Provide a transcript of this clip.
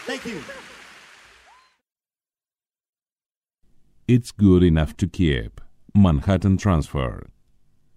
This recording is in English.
Thank you. It's good enough to keep. Manhattan Transfer.